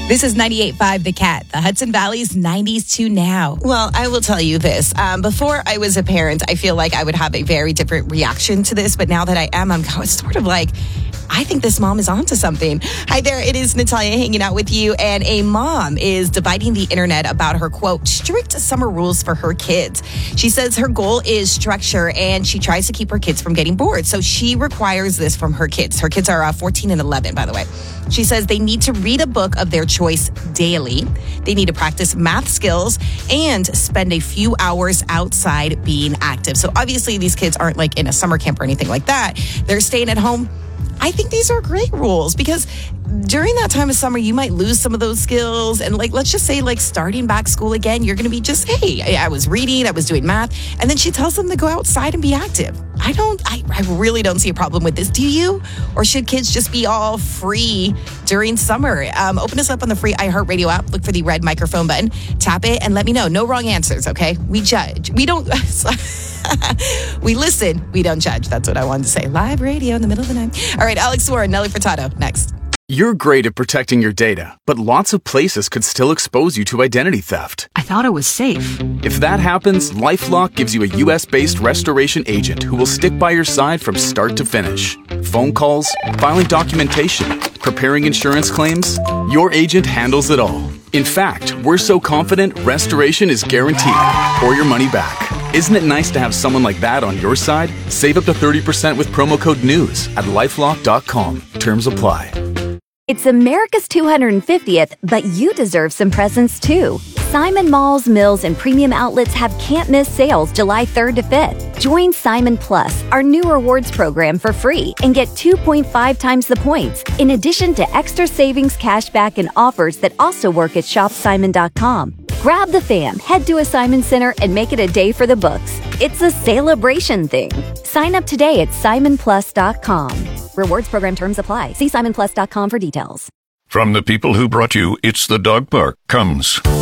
This is 98.5 The Cat, the Hudson Valley's 90s to now. Well, I will tell you this. Before I was a parent, I feel like I would have a very different reaction to this. But now that I am, I'm sort of like, I think this mom is onto something. Hi there, it is Natalia hanging out with you. And a mom is dividing the internet about her, quote, strict summer rules for her kids. She says her goal is structure and she tries to keep her kids from getting bored. So she requires this from her kids. Her kids are 14 and 11, by the way. She says they need to read a book of their choice daily. They need to practice math skills and spend a few hours outside being active. So obviously these kids aren't like in a summer camp or anything like that. They're staying at home. I think these are great rules because during that time of summer, you might lose some of those skills. And like, let's just say like starting back school again, you're going to be just, hey, I was reading, I was doing math. And then she tells them to go outside and be active. I really don't see a problem with this. Do you? Or should kids just be all free during summer? Open us up on the free iHeartRadio app. Look for the red microphone button. Tap it and let me know. No wrong answers, okay? We judge. We don't... We listen. We don't judge. That's what I wanted to say. Live radio in the middle of the night. All right, Alex Warren, Nelly Furtado, next. You're great at protecting your data, but lots of places could still expose you to identity theft. I thought it was safe. If that happens, LifeLock gives you a U.S.-based restoration agent who will stick by your side from start to finish. Phone calls, filing documentation, preparing insurance claims, your agent handles it all. In fact, we're so confident restoration is guaranteed or your money back. Isn't it nice to have someone like that on your side? Save up to 30% with promo code NEWS at LifeLock.com. Terms apply. It's America's 250th, but you deserve some presents too. Simon Malls, Mills, and Premium Outlets have can't-miss sales July 3rd to 5th. Join Simon Plus, our new rewards program, for free and get 2.5 times the points, in addition to extra savings, cashback, and offers that also work at ShopSimon.com. Grab the fam, head to a Simon Center, and make it a day for the books. It's a celebration thing. Sign up today at SimonPlus.com. Rewards program terms apply. See SimonPlus.com for details. From the people who brought you It's the Dog Park comes